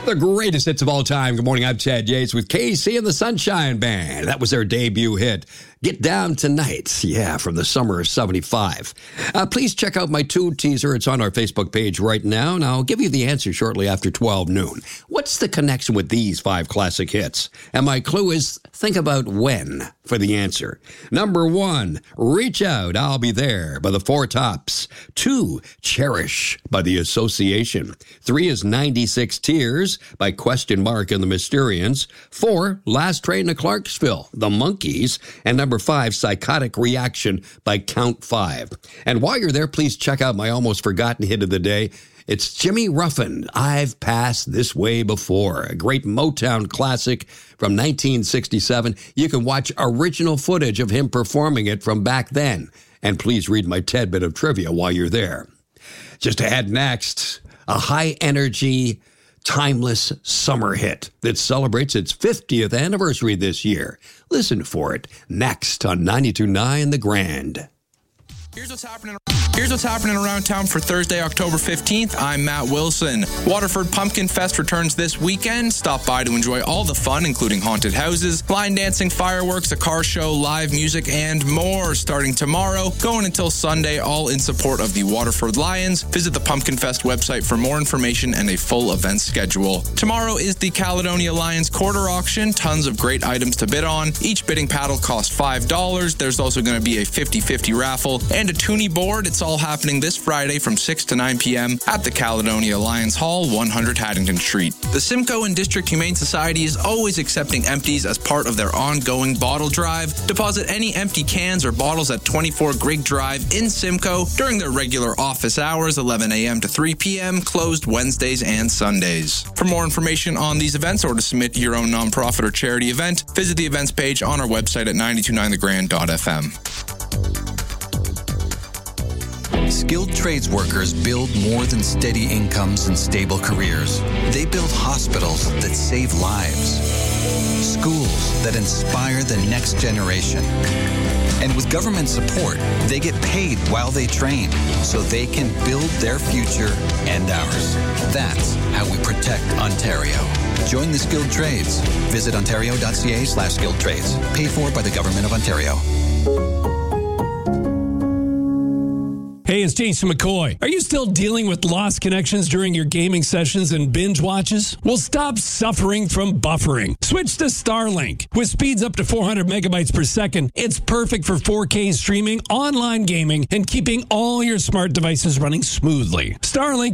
The greatest hits of all time. Good morning, I'm Chad Yates with KC and the Sunshine Band. That was their debut hit, Get Down Tonight. Yeah, from the summer of 75. Please check out my tune teaser. It's on our Facebook page right now, and I'll give you the answer shortly after 12 noon. What's the connection with these 5 classic hits? And my clue is, think about when for the answer. Number 1, Reach Out, I'll Be There by the Four Tops. 2, Cherish by the Association. 3 is 96 Tears by Question Mark and the Mysterians. 4, Last Train to Clarksville, the Monkees. And number 5, Psychotic Reaction by Count 5. And while you're there, please check out my almost forgotten hit of the day. It's Jimmy Ruffin, I've Passed This Way Before, a great Motown classic from 1967. You can watch original footage of him performing it from back then. And please read my tidbit of trivia while you're there. Just ahead next, a high-energy, timeless summer hit that celebrates its 50th anniversary this year. Listen for it next on 92.9 The Grand. Here's what's happening around town for Thursday, October 15th. I'm Matt Wilson. Waterford Pumpkin Fest returns this weekend. Stop by to enjoy all the fun, including haunted houses, line dancing, fireworks, a car show, live music, and more. Starting tomorrow, going until Sunday, all in support of the Waterford Lions. Visit the Pumpkin Fest website for more information and a full event schedule. Tomorrow is the Caledonia Lions quarter auction. Tons of great items to bid on. Each bidding paddle costs $5. There's also going to be a 50-50 raffle and a toonie board. It's all happening this Friday from 6 to 9 p.m. at the Caledonia Lions Hall, 100 Haddington Street. The Simcoe and District Humane Society is always accepting empties as part of their ongoing bottle drive. Deposit any empty cans or bottles at 24 Grigg Drive in Simcoe during their regular office hours, 11 a.m. to 3 p.m., closed Wednesdays and Sundays. For more information on these events or to submit your own nonprofit or charity event, visit the events page on our website at 929thegrand.fm. Skilled trades workers build more than steady incomes and stable careers. They build hospitals that save lives, schools that inspire the next generation. And with government support, they get paid while they train so they can build their future and ours. That's how we protect Ontario. Join the skilled trades. Visit ontario.ca/skilled trades. Paid for by the Government of Ontario. Hey, it's Jason McCoy. Are you still dealing with lost connections during your gaming sessions and binge watches? Well, stop suffering from buffering. Switch to Starlink. With speeds up to 400 megabytes per second, it's perfect for 4K streaming, online gaming, and keeping all your smart devices running smoothly. Starlink